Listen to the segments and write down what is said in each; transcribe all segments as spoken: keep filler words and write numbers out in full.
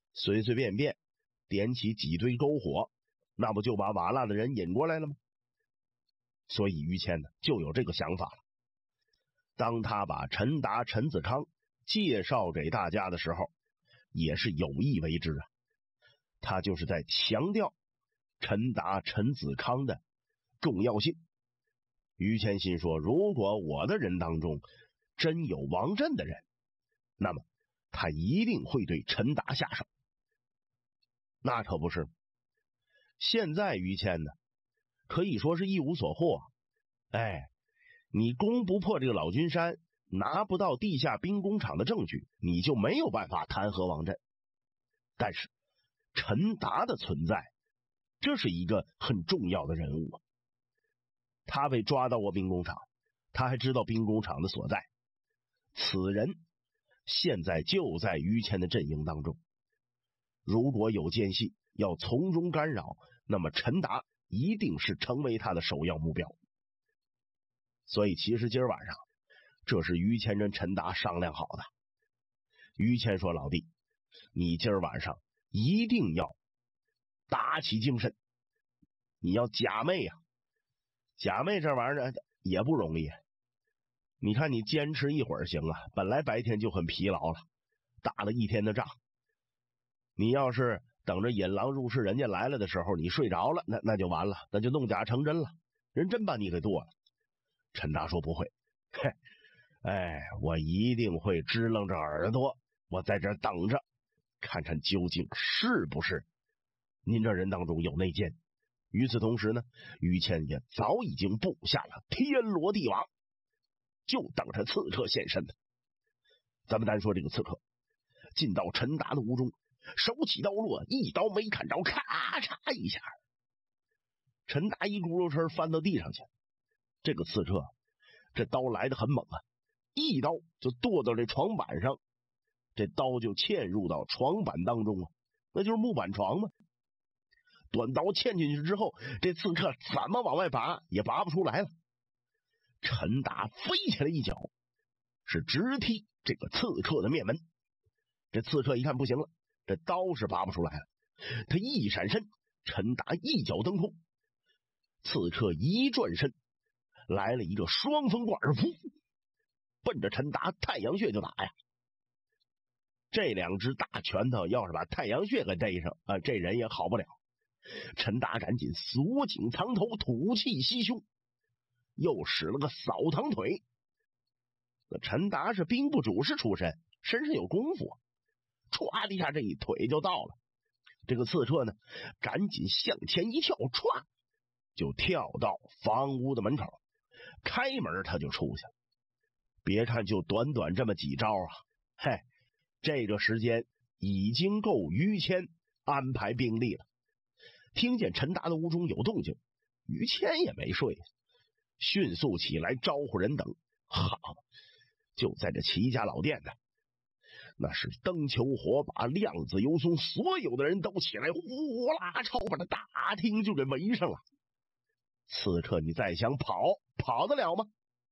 随随便便点起几堆篝火，那不就把瓦剌的人引过来了吗？所以于谦呢就有这个想法了。当他把陈达、陈子康介绍给大家的时候，也是有意为之啊。他就是在强调陈达、陈子康的重要性。于谦心说，如果我的人当中真有王震的人，那么他一定会对陈达下手。那可不是，现在于谦呢可以说是一无所获。哎，你攻不破这个老君山，拿不到地下兵工厂的证据，你就没有办法弹劾王震。但是陈达的存在，这是一个很重要的人物啊。他被抓到过兵工厂，他还知道兵工厂的所在。此人现在就在于谦的阵营当中，如果有间隙要从中干扰，那么陈达一定是成为他的首要目标。所以其实今儿晚上这是于谦跟陈达商量好的。于谦说，老弟，你今儿晚上一定要打起精神，你要假寐啊。假寐这玩意儿也不容易，你看你坚持一会儿行啊，本来白天就很疲劳了，打了一天的仗，你要是等着引狼入室人家来了的时候你睡着了，那那就完了，那就弄假成真了，人真把你给剁了。陈达说不会，嘿，哎，我一定会支棱着耳朵，我在这等着，看看究竟是不是您这人当中有内奸。与此同时呢，于谦也早已经布下了天罗地网，就等着刺客现身呢。咱们单说这个刺客进到陈达的屋中，手起刀落，一刀没砍着，咔嚓一下，陈达一咕噜声翻到地上去。这个刺客这刀来得很猛啊，一刀就剁到这床板上，这刀就嵌入到床板当中啊，那就是木板床嘛。短刀嵌进去之后，这刺客怎么往外拔也拔不出来了。陈达飞起来一脚，是直踢这个刺客的面门。这刺客一看不行了，这刀是拔不出来了，他一闪身，陈达一脚蹬空，刺客一转身，来了一个双风贯，噗，奔着陈达太阳穴就打呀。这两只大拳头要是把太阳穴给逮上啊，这人也好不了。陈达赶紧锁紧藏头，吐气吸胸，又使了个扫堂腿。陈达是兵部主事出身，身上有功夫，歘的一下这一腿就到了。这个刺客呢赶紧向前一跳，歘就跳到房屋的门口，开门他就出去了。别看就短短这么几招啊，嘿，这个时间已经够于谦安排兵力了。听见陈达的屋中有动静，于谦也没睡，迅速起来招呼人等。好，就在这齐家老店呢，那是灯球火把，亮子油松，所有的人都起来，呼啦超把这大厅就给围上了。刺客你再想跑，跑得了吗？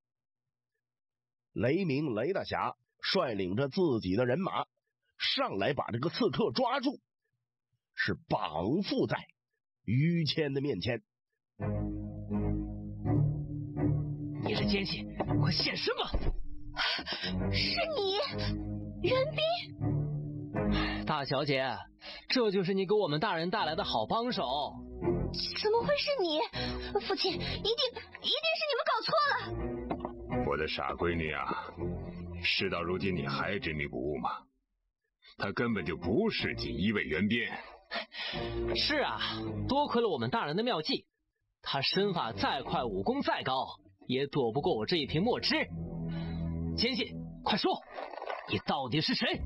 雷鸣雷大侠率领着自己的人马上来，把这个刺客抓住，是绑缚在于谦的面前。 你是奸细，快现身吧！ 是你，袁斌。 大小姐，这就是你给我们大人带来的好帮手。 怎么会是你？父亲，一定一定是你们搞错了。 我的傻闺女啊，事到如今你还执迷不悟吗？他根本就不是锦衣卫袁边。 是啊，多亏了我们大人的妙计，他身法再快，武功再高，也躲不过我这一瓶墨汁。奸细，快说，你到底是谁？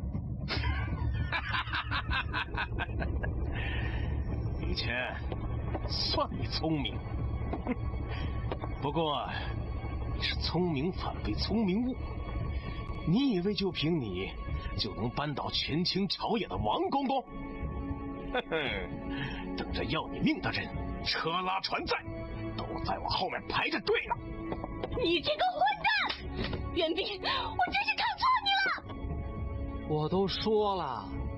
于谦，算你聪明，不过你是聪明反被聪明误。你以为就凭你就能扳倒权倾朝野的王公公？哼哼，等着要你命的人，车拉船载，都在我后面排着队呢。 你这个混蛋，袁斌，我真是看错你了。 我都说了，